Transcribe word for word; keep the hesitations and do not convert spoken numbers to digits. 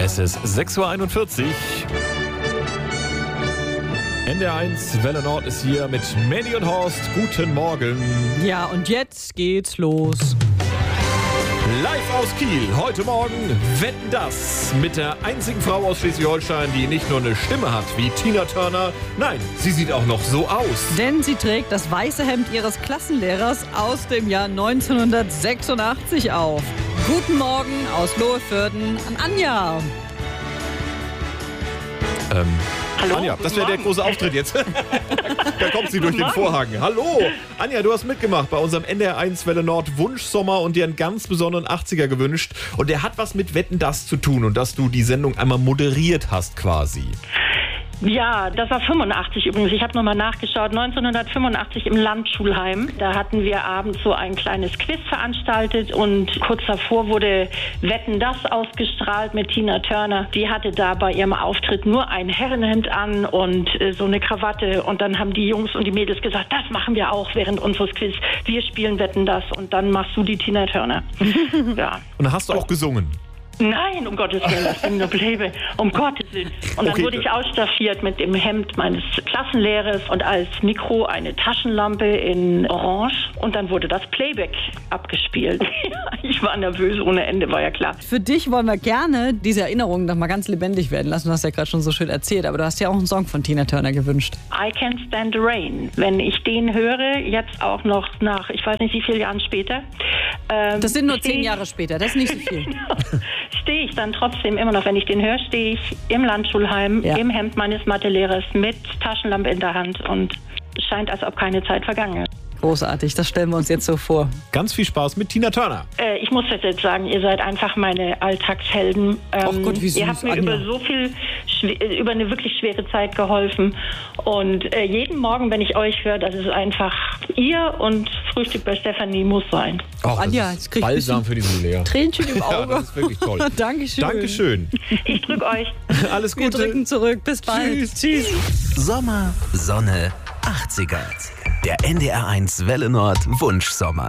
Es ist sechs Uhr einundvierzig. N D R eins Welle Nord ist hier mit Mandy und Horst. Guten Morgen. Ja, und jetzt geht's los. Live aus Kiel. Heute Morgen Wetten, das mit der einzigen Frau aus Schleswig-Holstein, die nicht nur eine Stimme hat wie Tina Turner. Nein, sie sieht auch noch so aus. Denn sie trägt das weiße Hemd ihres Klassenlehrers aus dem Jahr neunzehnhundertsechsundachtzig auf. Guten Morgen aus Lohefürden an Anja. Ähm, Hallo, Anja, das wäre der große Auftritt jetzt. Da kommt sie durch den Vorhang. Hallo, Anja, du hast mitgemacht bei unserem N D R eins Welle Nord Wunschsommer und dir einen ganz besonderen achtziger gewünscht. Und der hat was mit Wetten, das zu tun und dass du die Sendung einmal moderiert hast quasi. Ja, das war fünfundachtzig übrigens. Ich habe nochmal nachgeschaut. neunzehnhundertfünfundachtzig im Landschulheim. Da hatten wir abends so ein kleines Quiz veranstaltet und kurz davor wurde Wetten, das ausgestrahlt mit Tina Turner. Die hatte da bei ihrem Auftritt nur ein Herrenhemd an und äh, so eine Krawatte. Und dann haben die Jungs und die Mädels gesagt, das machen wir auch während unseres Quiz. Wir spielen Wetten, das und dann machst du die Tina Turner. Ja. Und da hast du auch gesungen. Nein, um Gottes Willen, das ging nur Plebe. Um Gottes Willen. Und dann Okay. wurde ich ausstaffiert mit dem Hemd meines Klassenlehrers und als Mikro eine Taschenlampe in Orange. Und dann wurde das Playback abgespielt. Ich war nervös ohne Ende, war ja klar. Für dich wollen wir gerne diese Erinnerungen noch mal ganz lebendig werden lassen. Du hast ja gerade schon so schön erzählt, aber du hast ja auch einen Song von Tina Turner gewünscht. I Can't Stand the Rain. Wenn ich den höre, jetzt auch noch nach, ich weiß nicht wie viele Jahren später. Ähm, Das sind nur steh- zehn Jahre später, das ist nicht so viel. Stehe ich dann trotzdem immer noch, wenn ich den höre, stehe ich im Landschulheim, Ja. im Hemd meines Mathelehrers mit Taschenlampe in der Hand und es scheint, als ob keine Zeit vergangen ist. Großartig, das stellen wir uns jetzt so vor. Ganz viel Spaß mit Tina Turner. Äh, ich muss das jetzt sagen, ihr seid einfach meine Alltagshelden. Ähm, Ach Gott, wie süß, ihr habt mir Anja. über so viel, schw- äh, über eine wirklich schwere Zeit geholfen. Und äh, jeden Morgen, wenn ich euch höre, das ist einfach ihr und Frühstück bei Stefanie muss sein. Och, das Anja, ist jetzt krieg ich ein Balsam für die Seele. Ja. Tränchen im Ja, Auge. das ist wirklich toll. Dankeschön. Dankeschön. Ich drücke euch. Alles Wir Gute. drücken zurück. Bis bald. Tschüss. Tschüss. Sommer, Sonne, achtziger. Der N D R eins Welle Nord Wunschsommer.